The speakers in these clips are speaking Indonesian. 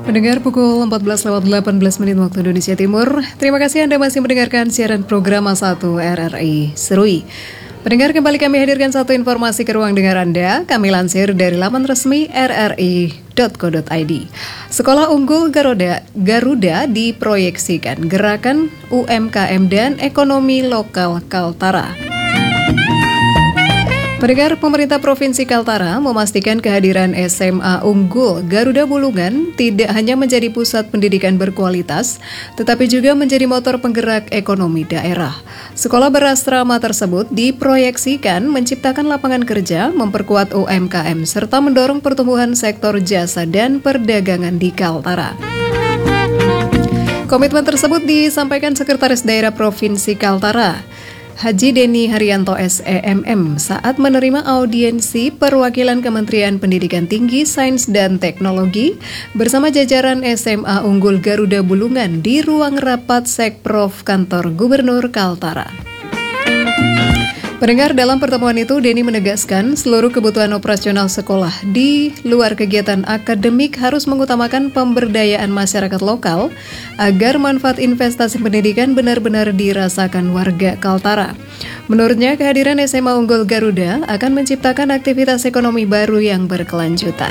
Mendengar pukul 14:18 waktu Indonesia Timur. Terima kasih Anda masih mendengarkan siaran program A1 RRI Serui. Pendengar, kembali kami hadirkan satu informasi ke ruang dengar Anda. Kami lansir dari laman resmi rri.co.id. Sekolah Unggul Garuda diproyeksikan gerakan UMKM dan ekonomi lokal Kaltara. Pendengar, pemerintah Provinsi Kaltara memastikan kehadiran SMA Unggul Garuda Bulungan tidak hanya menjadi pusat pendidikan berkualitas, tetapi juga menjadi motor penggerak ekonomi daerah. Sekolah berasrama tersebut diproyeksikan menciptakan lapangan kerja, memperkuat UMKM, serta mendorong pertumbuhan sektor jasa dan perdagangan di Kaltara. Komitmen tersebut disampaikan Sekretaris Daerah Provinsi Kaltara, Haji Deni Haryanto SEMM saat menerima audiensi perwakilan Kementerian Pendidikan Tinggi, Sains dan Teknologi bersama jajaran SMA Unggul Garuda Bulungan di ruang rapat Sekprov Kantor Gubernur Kaltara. Pendengar, dalam pertemuan itu Deni menegaskan seluruh kebutuhan operasional sekolah di luar kegiatan akademik harus mengutamakan pemberdayaan masyarakat lokal agar manfaat investasi pendidikan benar-benar dirasakan warga Kaltara. Menurutnya, kehadiran SMA Unggul Garuda akan menciptakan aktivitas ekonomi baru yang berkelanjutan.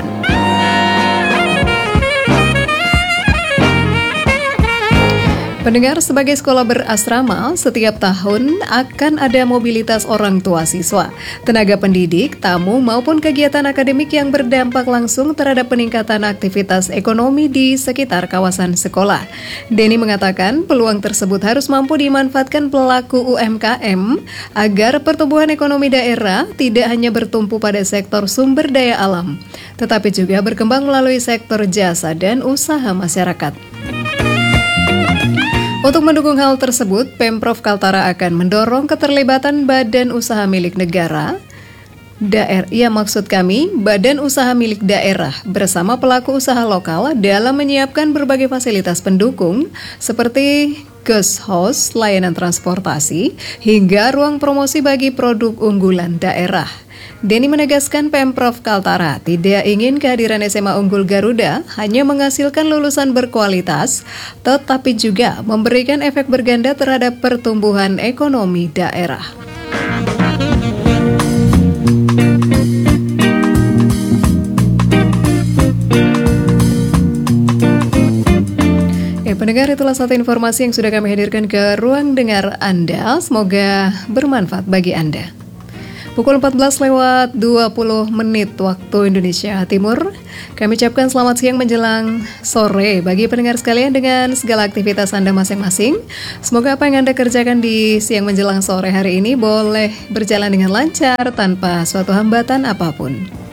Pendengar, sebagai sekolah berasrama, setiap tahun akan ada mobilitas orang tua siswa, tenaga pendidik, tamu, maupun kegiatan akademik yang berdampak langsung terhadap peningkatan aktivitas ekonomi di sekitar kawasan sekolah. Deni mengatakan peluang tersebut harus mampu dimanfaatkan pelaku UMKM agar pertumbuhan ekonomi daerah tidak hanya bertumpu pada sektor sumber daya alam, tetapi juga berkembang melalui sektor jasa dan usaha masyarakat. Untuk mendukung hal tersebut, Pemprov Kaltara akan mendorong keterlibatan badan usaha milik negara, badan usaha milik daerah bersama pelaku usaha lokal dalam menyiapkan berbagai fasilitas pendukung seperti guest house, layanan transportasi, hingga ruang promosi bagi produk unggulan daerah. Deni menegaskan Pemprov Kaltara tidak ingin kehadiran SMA Unggul Garuda hanya menghasilkan lulusan berkualitas, tetapi juga memberikan efek berganda terhadap pertumbuhan ekonomi daerah. Pendengar, itulah satu informasi yang sudah kami hadirkan ke ruang dengar Anda. Semoga bermanfaat bagi Anda. Pukul 14:20 waktu Indonesia Timur. Kami ucapkan selamat siang menjelang sore bagi pendengar sekalian dengan segala aktivitas Anda masing-masing. Semoga apa yang Anda kerjakan di siang menjelang sore hari ini boleh berjalan dengan lancar tanpa suatu hambatan apapun.